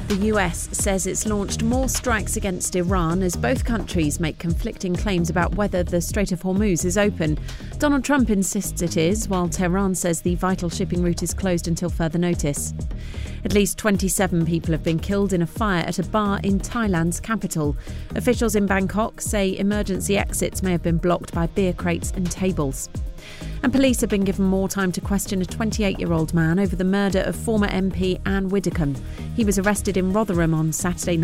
The US says it's launched more strikes against Iran as both countries make conflicting claims about whether the Strait of Hormuz is open. Donald Trump insists it is, while Tehran says the vital shipping route is closed until further notice. At least 27 people have been killed in a fire at a bar in Thailand's capital. Officials in Bangkok say emergency exits may have been blocked by beer crates and tables. And police have been given more time to question a 28-year-old man over the murder of former MP Anne Widdecombe. He was arrested in Rotherham on Saturday night.